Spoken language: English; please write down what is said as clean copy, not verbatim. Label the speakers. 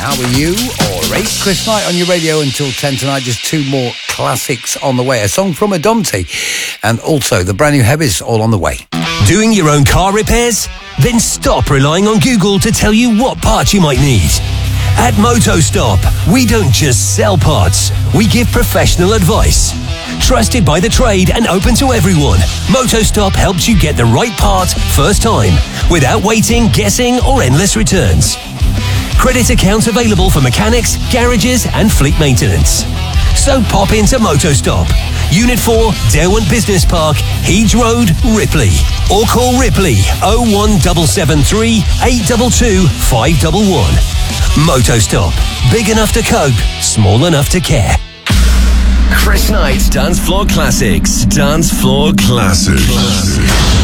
Speaker 1: how are you? Alright, Chris Knight on your radio until 10 tonight. Just two more classics on the way. A song from Adonti and also the brand new Heavies all on the way.
Speaker 2: Doing your own car repairs? Then stop relying on Google to tell you what parts you might need. At MotoStop, we don't just sell parts, we give professional advice. Trusted by the trade and open to everyone, MotoStop helps you get the right part first time, without waiting, guessing, or endless returns. Credit accounts available for mechanics, garages, and fleet maintenance. So pop into MotoStop, Unit 4, Derwent Business Park, Heeds Road, Ripley. Or call Ripley 01773 822 511. MotoStop. Big enough to cope, small enough to care.
Speaker 3: Chris Knight's Dance Floor Classics. Dance Floor Classics.